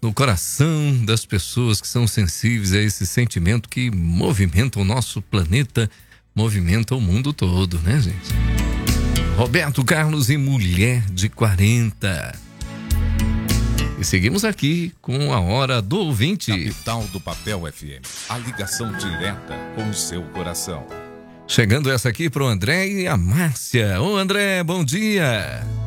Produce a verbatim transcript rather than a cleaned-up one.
no coração das pessoas que são sensíveis a esse sentimento que movimenta o nosso planeta, movimenta o mundo todo, né, gente? Roberto Carlos e Mulher de quarenta. E seguimos aqui com a Hora do Ouvinte. Capital do Papel F M, a ligação direta com o seu coração. Chegando essa aqui pro André e a Márcia. Ô André, bom dia.